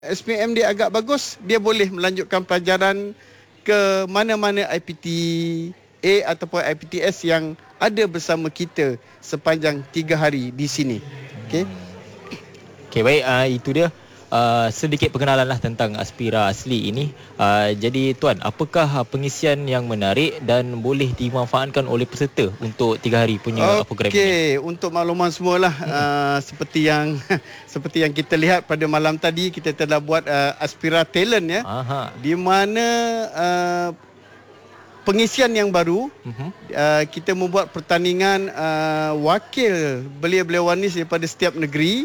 SPM dia agak bagus, dia boleh melanjutkan pelajaran ke mana-mana IPTA ataupun IPTS yang ada bersama kita sepanjang 3 hari di sini. Okey. Okey, baik, itu dia sedikit pengenalan lah tentang Aspira Asli ini. Jadi Tuan, apakah pengisian yang menarik dan boleh dimanfaatkan oleh peserta untuk 3 hari punya program ini? Okey, untuk makluman semualah, seperti yang kita lihat pada malam tadi, kita telah buat Aspira Talent ya. Di mana pengisian yang baru, kita membuat pertandingan wakil belia-belia wanis daripada setiap negeri,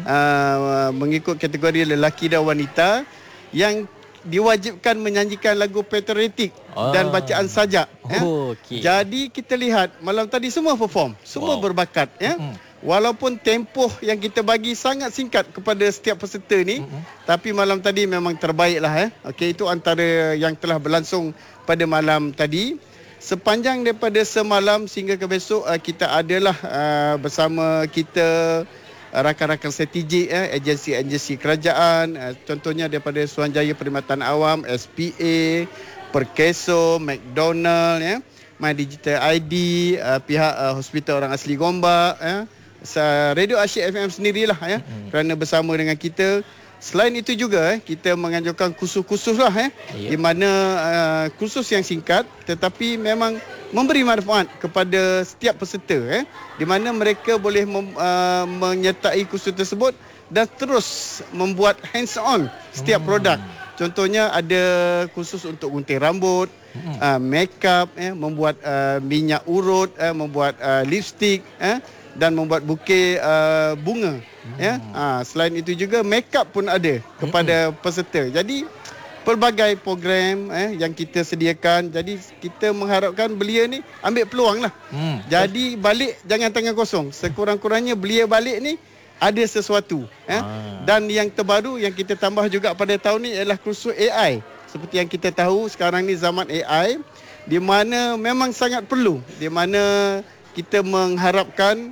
mengikut kategori lelaki dan wanita, yang diwajibkan menyanyikan lagu patriotik dan bacaan sajak. Okay. Jadi kita lihat malam tadi semua perform, semua berbakat ya. Walaupun tempoh yang kita bagi sangat singkat kepada setiap peserta ni, tapi malam tadi memang terbaiklah ya. Okey, itu antara yang telah berlangsung pada malam tadi. Sepanjang daripada semalam sehingga ke besok, kita adalah bersama kita rakan-rakan strategik, agensi-agensi kerajaan, contohnya daripada Suruhanjaya Perkhidmatan Awam, SPA, Perkeso, McDonald ya, My Digital ID, pihak Hospital Orang Asli Gombak ya, Radio Asyik FM sendirilah ya, kerana bersama dengan kita. Selain itu juga kita menganjurkan kursus-kursus lah di mana kursus yang singkat tetapi memang memberi manfaat kepada setiap peserta di mana mereka boleh menyertai kursus tersebut dan terus membuat hands on setiap produk. Contohnya ada kursus untuk gunting rambut, make up, membuat minyak urut, membuat lipstick, dan membuat bukit bunga. Selain itu juga make up pun ada kepada peserta. Jadi pelbagai program yang kita sediakan. Jadi kita mengharapkan belia ni ambil peluang lah. Jadi balik jangan tangan kosong. Sekurang-kurangnya belia balik ni ada sesuatu. Dan yang terbaru yang kita tambah juga pada tahun ni ialah kursus AI. Seperti yang kita tahu sekarang ni zaman AI, di mana memang sangat perlu, di mana kita mengharapkan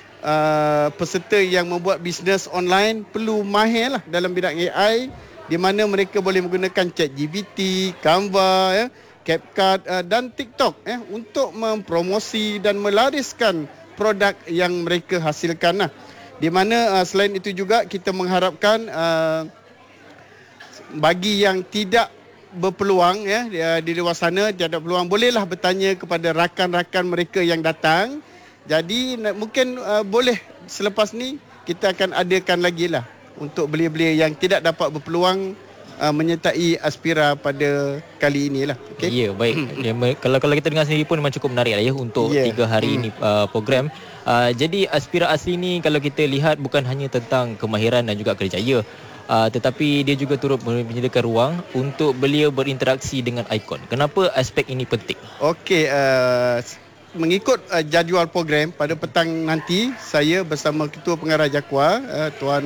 peserta yang membuat bisnes online perlu mahir lah dalam bidang AI, di mana mereka boleh menggunakan ChatGPT, Canva, CapCut dan TikTok untuk mempromosi dan melariskan produk yang mereka hasilkan lah. Di mana selain itu juga kita mengharapkan bagi yang tidak berpeluang di luar sana, tiada peluang, bolehlah bertanya kepada rakan-rakan mereka yang datang. Jadi mungkin boleh selepas ni kita akan adakan lagi lah untuk belia-belia yang tidak dapat berpeluang menyertai Aspira pada kali inilah. Okay? Ya, baik. Kalau kita dengar sendiri pun memang cukup menarik lah ya untuk 3 hari ini program. Jadi Aspira Asli ni kalau kita lihat bukan hanya tentang kemahiran dan juga kerjaya, tetapi dia juga turut menyediakan ruang untuk belia berinteraksi dengan ikon. Kenapa aspek ini penting? Okey, mengikut jadual program pada petang nanti, saya bersama Ketua Pengarah Jakwa, Tuan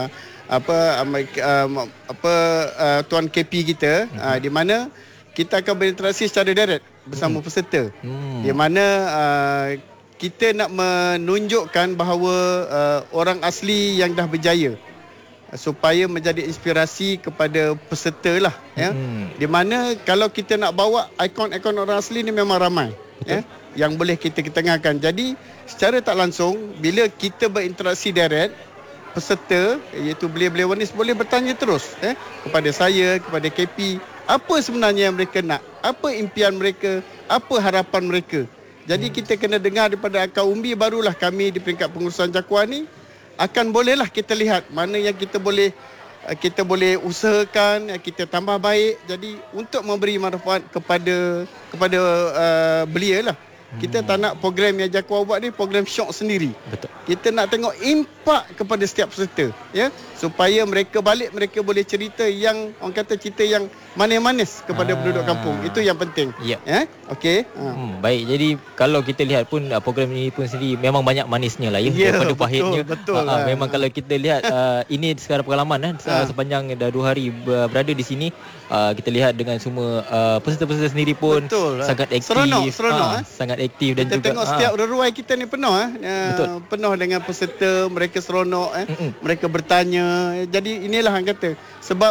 Tuan KP kita, di mana kita akan berinteraksi secara direct bersama peserta. Di mana kita nak menunjukkan bahawa orang asli yang dah berjaya, supaya menjadi inspirasi kepada peserta lah di mana kalau kita nak bawa ikon-ikon orang asli ni memang ramai yang boleh kita ketengahkan. Jadi secara tak langsung bila kita berinteraksi direct, peserta iaitu belia-belia wanis boleh bertanya terus kepada saya, kepada KP, apa sebenarnya yang mereka nak, apa impian mereka, apa harapan mereka. Jadi kita kena dengar daripada akar umbi, barulah kami di peringkat pengurusan Jakwa ni akan bolehlah kita lihat mana yang kita boleh usahakan, kita tambah baik. Jadi untuk memberi manfaat kepada belia lah. Kita tak nak program yang Jakwa buat ni program syok sendiri. Betul. Kita nak tengok impak kepada setiap peserta supaya mereka balik, mereka boleh cerita yang orang kata cerita yang manis-manis kepada penduduk kampung. Itu yang penting. Okey. Baik, jadi kalau kita lihat pun program ini pun sendiri memang banyak manisnya lah daripada pahitnya. Betul. Memang kalau kita lihat ini sekarang pengalaman sepanjang dah 2 hari berada di sini, kita lihat dengan semua peserta-peserta sendiri pun sangat aktif, seronok. Sangat aktif dan kita juga tengok setiap reruai kita ni penuh penuh dengan peserta, mereka seronok mereka bertanya. Jadi inilah hang kata sebab